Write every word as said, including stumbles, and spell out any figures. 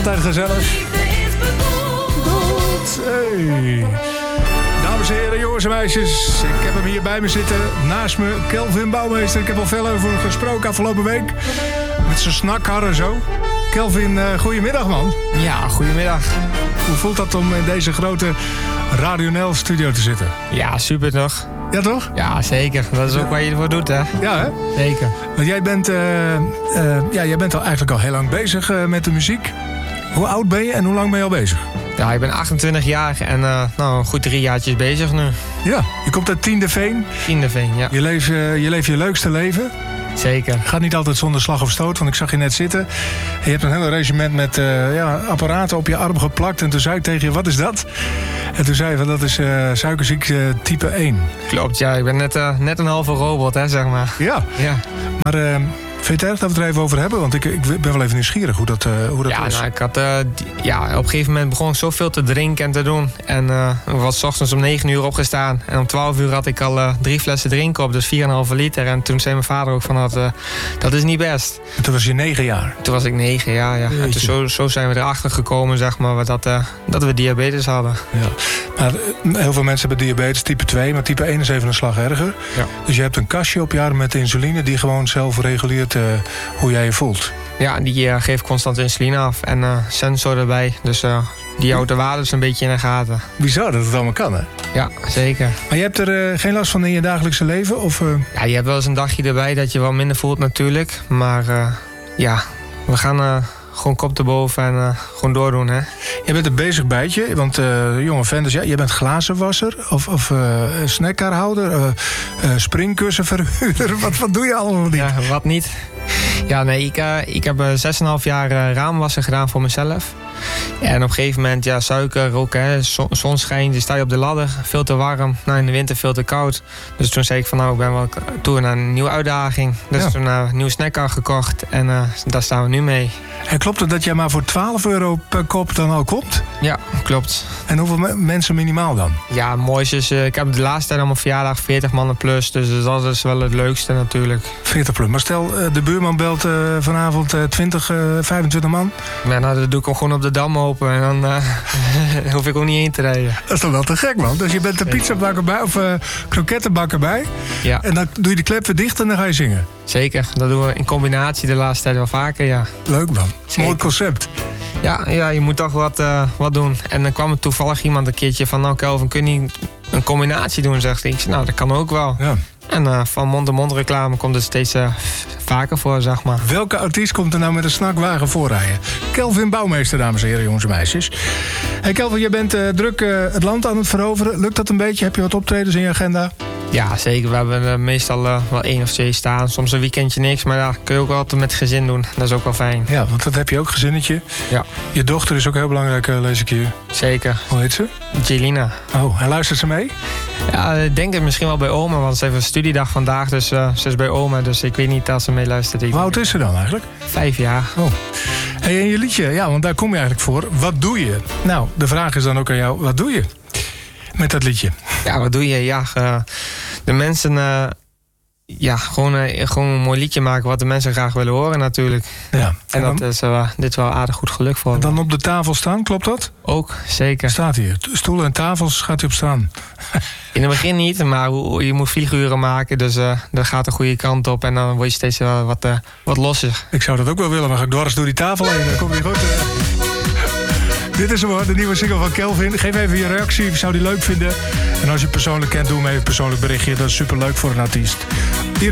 Altijd gezellig. Hey. Dames en heren, jongens en meisjes. Ik heb hem hier bij me zitten. Naast me, Kelvin Bouwmeester. Ik heb al veel over hem gesproken afgelopen week. Met zijn snakhar en zo. Kelvin, uh, goedemiddag, man. Ja, goedemiddag. Hoe voelt dat om in deze grote Radio N L studio te zitten? Ja, super toch? Ja, toch? Ja, zeker. Dat is ook wat je ervoor doet, hè? Ja, hè? Zeker. Want jij bent, uh, uh, ja, jij bent al eigenlijk al heel lang bezig uh, met de muziek. Hoe oud ben je en hoe lang ben je al bezig? Ja, ik ben achtentwintig jaar en uh, nou, goed drie jaartjes bezig nu. Ja, je komt uit Tiendeveen. Tiendeveen, ja. Je leeft, uh, je leeft je leukste leven. Zeker. Gaat niet altijd zonder slag of stoot, want ik zag je net zitten. En je hebt een hele regiment met uh, ja, apparaten op je arm geplakt. En toen zei ik tegen je, wat is dat? En toen zei je van, dat is uh, suikerziekte type één. Klopt, ja. Ik ben net, uh, net een halve robot, hè, zeg maar. Ja. Ja. Maar uh, vind je het erg dat we het er even over hebben? Want ik, ik ben wel even nieuwsgierig hoe dat, uh, hoe dat ja, is. Nou, ik had, uh, die, ja, op een gegeven moment begon ik zoveel te drinken en te doen. En uh, ik was 's ochtends om negen uur opgestaan. En om twaalf uur had ik al uh, drie flessen drinken op, dus vier komma vijf liter. En toen zei mijn vader ook van, dat, uh, dat is niet best. En toen was je negen jaar? Toen was ik negen, ja. ja. En toen zo, zo zijn we erachter gekomen, zeg maar, dat, uh, dat we diabetes hadden. Ja. Maar, uh, heel veel mensen hebben diabetes type twee, maar type één is even een slag erger. Ja. Dus je hebt een kastje op je arm met insuline die gewoon zelf reguleert uh, hoe jij je voelt. Ja, die uh, geeft constant insuline af en uh, sensor erbij. Dus uh, die houdt de waardes een beetje in de gaten. Bizar dat het allemaal kan, hè? Ja, zeker. Maar je hebt er uh, geen last van in je dagelijkse leven? Of, uh... Ja, je hebt wel eens een dagje erbij dat je wel minder voelt natuurlijk. Maar uh, ja, we gaan uh, gewoon kop erboven en uh, gewoon doordoen, hè. Je bent een bezig bijtje, want uh, jonge vent, dus ja, je bent glazenwasser of, of uh, snackkarhouder, uh, uh, springkussenverhuurder. wat, wat doe je allemaal niet? Ja, wat niet? Ja, nee, ik, uh, ik heb zes komma vijf jaar uh, raamwassen gedaan voor mezelf. En op een gegeven moment, ja, suiker ook, hè, zon, zon schijnt, dan sta je op de ladder, veel te warm. Nou, in de winter veel te koud. Dus toen zei ik van, nou, ik ben wel toe naar een nieuwe uitdaging. Dus ja. toen uh, een nieuwe snackcar gekocht en uh, daar staan we nu mee. En klopt het dat jij maar voor twaalf euro per kop dan al komt? Ja, klopt. En hoeveel me- mensen minimaal dan? Ja, mooi is, uh, ik heb de laatste tijd op mijn verjaardag veertig mannen plus. Dus dat is wel het leukste natuurlijk. veertig plus. Maar stel, uh, de buurman belt uh, vanavond uh, twintig, uh, vijfentwintig man. Ja, nou, dan doe ik hem gewoon op de dam open en dan uh, hoef ik ook niet heen te rijden. Dat is toch wel te gek, man. Dus je bent de pizzabakker bij of uh, krokettenbakker bij. Ja. En dan doe je de klep weer dicht en dan ga je zingen. Zeker, dat doen we in combinatie de laatste tijd wel vaker, ja. Leuk, man. Zeker. Mooi concept. Ja, ja, je moet toch wat, uh, wat doen. En dan kwam er toevallig iemand een keertje van, nou Kelvin, kun je niet een combinatie doen, zegt hij. Ik zei, nou, dat kan ook wel. Ja. En uh, van mond-to-mond reclame komt het steeds uh, vaker voor, zeg maar. Welke artiest komt er nou met een snackwagen voorrijden? Kelvin Bouwmeester, dames en heren, jongens en meisjes. Hey Kelvin, je bent uh, druk uh, het land aan het veroveren. Lukt dat een beetje? Heb je wat optredens in je agenda? Ja, zeker. We hebben uh, meestal uh, wel één of twee staan. Soms een weekendje niks, maar daar kun je ook altijd met gezin doen. Dat is ook wel fijn. Ja, want dat heb je ook, gezinnetje. Ja. Je dochter is ook heel belangrijk, uh, lees ik hier. Zeker. Hoe heet ze? Jelina. Oh, en luistert ze mee? Ja, ik denk het misschien wel bij oma, want ze heeft een studiedag vandaag, dus uh, ze is bij oma. Dus ik weet niet als ze meeluistert. Hoe oud is ze dan eigenlijk? Vijf jaar. Oh. Hey, en je liedje, ja, want daar kom je eigenlijk voor. Wat doe je? Nou, de vraag is dan ook aan jou, wat doe je met dat liedje? Ja, wat doe je? Ja, uh, de mensen... Uh, ja, gewoon, uh, gewoon een mooi liedje maken wat de mensen graag willen horen natuurlijk. Ja. En, en dan, dat is uh, dit wel aardig goed gelukt voor. En dan op de tafel staan, klopt dat? Ook, zeker. Staat hier. Stoelen en tafels gaat hij op staan. In het begin niet, maar je moet figuren maken. Dus uh, dat gaat de goede kant op. En dan word je steeds uh, wat, uh, wat losser. Ik zou dat ook wel willen, maar ga ik dwars door die tafel heen. Dan komt hij goed. Uh... Dit is hem hoor, de nieuwe single van Kelvin. Geef even je reactie, ik zou die leuk vinden. En als je het persoonlijk kent, doe me even een persoonlijk berichtje. Dat is superleuk voor een artiest. Hier